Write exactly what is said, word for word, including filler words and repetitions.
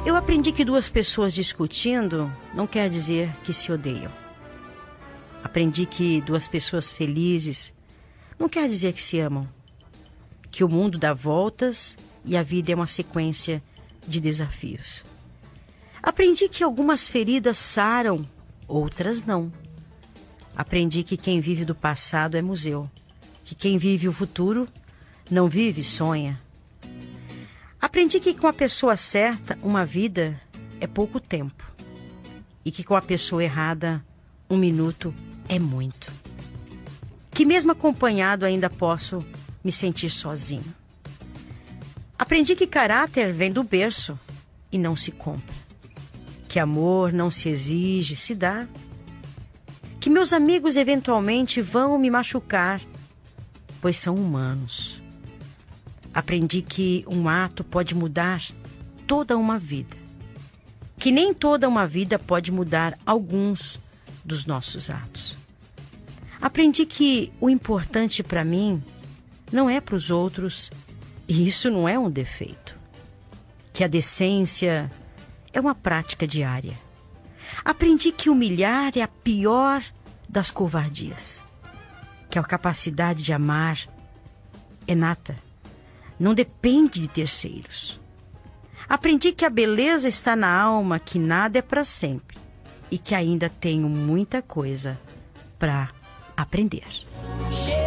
Eu aprendi que duas pessoas discutindo não quer dizer que se odeiam. Aprendi que duas pessoas felizes não quer dizer que se amam. Que o mundo dá voltas e a vida é uma sequência de desafios. Aprendi que algumas feridas saram, outras não. Aprendi que quem vive do passado é museu. Que quem vive o futuro não vive, sonha. Aprendi que com a pessoa certa, uma vida é pouco tempo. E que com a pessoa errada, um minuto é muito. Que mesmo acompanhado ainda posso me sentir sozinho. Aprendi que caráter vem do berço e não se compra. Que amor não se exige, se dá. Que meus amigos eventualmente vão me machucar, pois são humanos. Aprendi que um ato pode mudar toda uma vida. Que nem toda uma vida pode mudar alguns dos nossos atos. Aprendi que o importante para mim não é para os outros, e isso não é um defeito. Que a decência é uma prática diária. Aprendi que humilhar é a pior das covardias. Que a capacidade de amar é nata. Não depende de terceiros. Aprendi que a beleza está na alma, que nada é para sempre e que ainda tenho muita coisa para aprender.